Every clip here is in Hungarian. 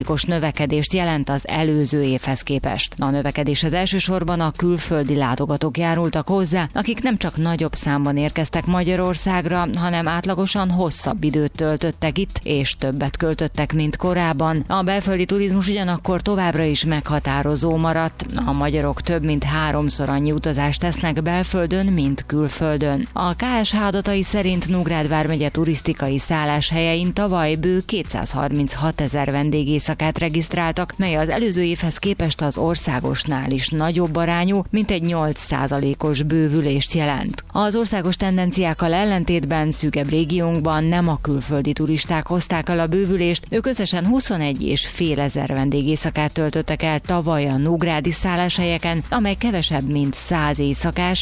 10%-os növekedést jelent az előző évhez képest. A növekedéshez elsősorban a külföldi látogatók járultak hozzá, akik nem csak nagyobb számban érkeztek Magyarországra, hanem átlagosan hosszabb időt töltöttek itt, és többet költöttek, mint korábban. A belföldi turizmus ugyanakkor továbbra is meghatározó maradt. A magyarok több mint 3-szor annyi utazást tesznek belföldön, mint külföldön. A KSH adatai szerint Nógrád vármegye turisztikai szálláshelyein tavaly bő 236 000 vendégészakát regisztráltak, mely az előző évhez képest az országosnál is nagyobb arányú, mint egy 8%-os bővülést jelent. Az országos tendenciákkal ellentétben szűkebb régiónkban nem a külföldi turisták hozták el a bővülést, ők összesen 21 500 vendégészakát töltöttek el tavaly a nógrádi szálláshelyeken, amely kevesebb, mint 100 éjszakás,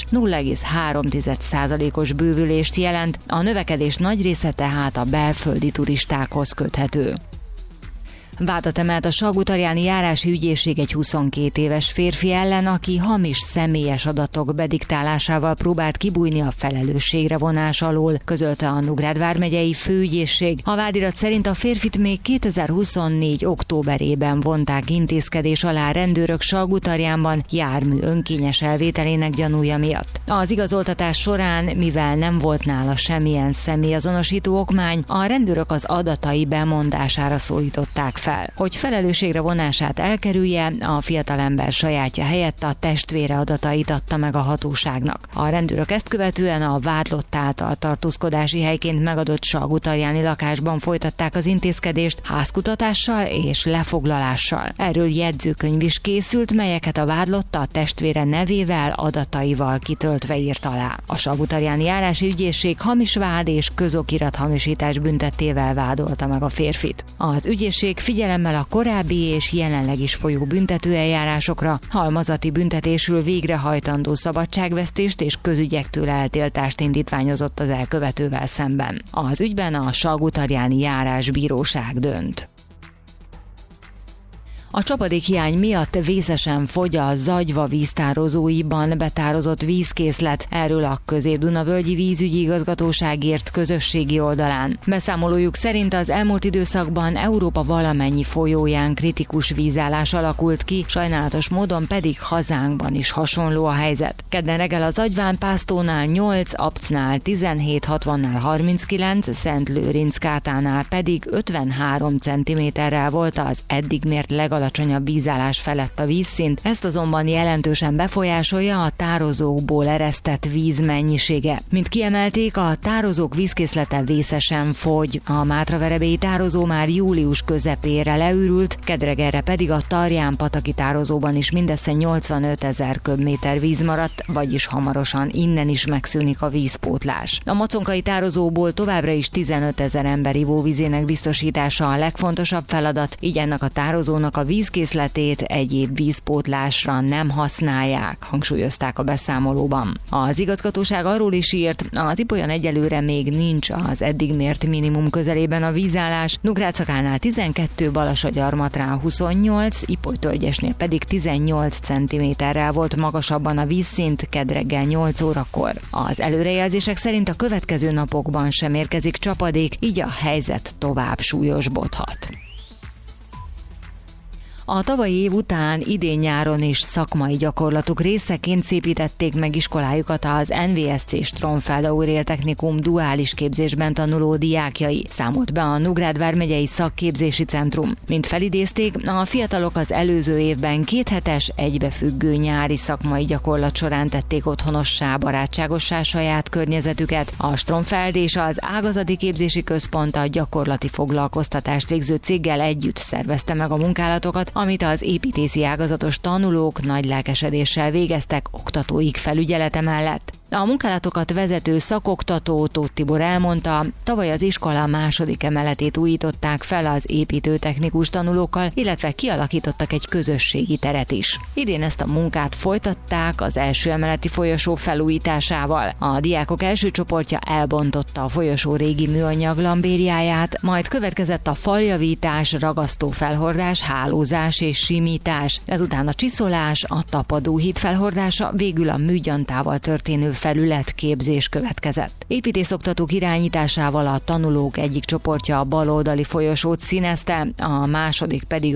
0,3%-os bővülést jelent, a növekedés nagy része tehát a belföldi turistákhoz köthető. Vádat emelt a Salgótarjáni járási ügyészség egy 22 éves férfi ellen, aki hamis személyes adatok bediktálásával próbált kibújni a felelősségre vonás alól, közölte a Nógrád vármegyei főügyészség. A vádirat szerint a férfit még 2024. októberében vonták intézkedés alá rendőrök Salgótarjánban jármű önkényes elvételének gyanúja miatt. Az igazoltatás során, mivel nem volt nála semmilyen személyazonosító okmány, a rendőrök az adatai bemondására szólították fel. Hogy felelősségre vonását elkerülje, a fiatalember sajátja helyett a testvére adatait adta meg a hatóságnak. A rendőrök ezt követően a vádlott által tartózkodási helyként megadott salgótarjáni lakásban folytatták az intézkedést házkutatással és lefoglalással. Erről jegyzőkönyv is készült, melyeket a vádlott a testvére nevével, adataival kitöltve írt alá. A salgótarjáni járási ügyészség hamis vád és közokirathamisítás büntettével vádolta meg a férfit. Az ügyészség figyelemmel a korábbi és jelenleg is folyó büntetőeljárásokra, halmazati büntetésül végrehajtandó szabadságvesztést és közügyektől eltiltást indítványozott az elkövetővel szemben. Az ügyben a Salgótarjáni járásbíróság dönt. A csapadékhiány miatt vészesen fogy a Zagyva víztározóiban betározott vízkészlet, erről a Közép-Duna-völgyi vízügyi igazgatóság írt közösségi oldalán. Beszámolójuk szerint az elmúlt időszakban Európa valamennyi folyóján kritikus vízállás alakult ki, sajnálatos módon pedig hazánkban is hasonló a helyzet. Kedden reggel a Zagyván Pásztónál 8, Abcnál 17, Hatvannál 39, Szentlőrinc-Kátánál pedig 53 cm-rel volt az eddig mért legalacsonyabb vízállás felett a vízszint, ezt azonban jelentősen befolyásolja a tározókból eresztett víz mennyisége. Mint kiemelték, a tározók vízkészlete vészesen fogy. A mátraverebélyi tározó már július közepére leürült, kedregelre pedig a Tarján-pataki tározóban is mindössze 85 000 köbméter víz maradt, vagyis hamarosan innen is megszűnik a vízpótlás. A maconkai tározóból továbbra is 15 000 ember ivóvízének biztosítása a legfontosabb feladat, így ennek a tározónak a vízkészletét egyéb vízpótlásra nem használják, hangsúlyozták a beszámolóban. Az igazgatóság arról is írt, az Ipolyon egyelőre még nincs az eddig mért minimum közelében a vízállás, Nógrád-Szakálnál 12, Balassagyarmatnál 28, Ipolytölgyesnél pedig 18 cm-rel volt magasabban a vízszint kedreggel 8 órakor. Az előrejelzések szerint a következő napokban sem érkezik csapadék, így a helyzet tovább súlyosbodhat. A tavalyi év után idén nyáron is szakmai gyakorlatok részeként szépítették meg iskolájukat az NVSC Stromfeld-Aurél Technikum duális képzésben tanuló diákjai, számolt be a Nógrád vármegyei szakképzési centrum. Mint felidézték, a fiatalok az előző évben 2 hetes egybefüggő nyári szakmai gyakorlat során tették otthonossá, barátságossá saját környezetüket. A Stromfeld és az ágazati képzési központ a gyakorlati foglalkoztatást végző céggel együtt szervezte meg a munkálatokat, amit az építészi ágazatos tanulók nagy lelkesedéssel végeztek oktatóik felügyelete mellett. A munkálatokat vezető szakoktató Tóth Tibor elmondta, tavaly az iskola második emeletét újították fel az építőtechnikus tanulókkal, illetve kialakítottak egy közösségi teret is. Idén ezt a munkát folytatták az első emeleti folyosó felújításával. A diákok első csoportja elbontotta a folyosó régi műanyag lambériáját, majd következett a faljavítás, ragasztófelhordás, hálózás és simítás. Ezután a csiszolás, a tapadóhíd felhordása, végül a műgyantával történő felületképzés következett. Építészoktatók irányításával a tanulók egyik csoportja a baloldali folyosót színezte, a második pedig